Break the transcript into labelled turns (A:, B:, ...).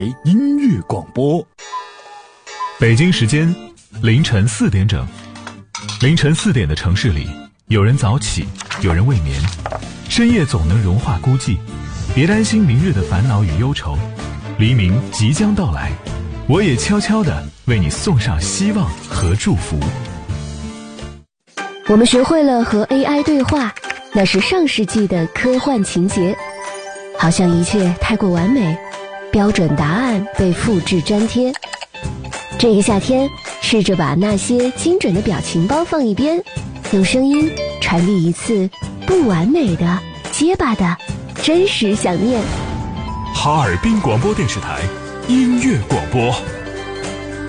A: 音乐广播。
B: 北京时间凌晨4点整。凌晨4点的城市里，有人早起，有人未眠。深夜总能融化孤寂，别担心明日的烦恼与忧愁，黎明即将到来，我也悄悄地为你送上希望和祝福。
C: 我们学会了和 AI 对话，那是上世纪的科幻情节，好像一切太过完美，标准答案被复制粘贴。这个夏天，试着把那些精准的表情包放一边，用声音传递一次不完美的、结巴的真实想念。
B: 哈尔滨广播电视台音乐广播。